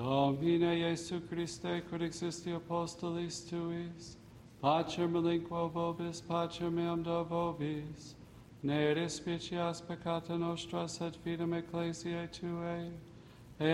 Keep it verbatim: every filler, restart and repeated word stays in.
Domine Iesu Christe, quod existi apostolis tuis, pacem relinquo vobis, pacem meam do vobis, ne respicias peccata nostra, sed fidem ecclesiae tuae,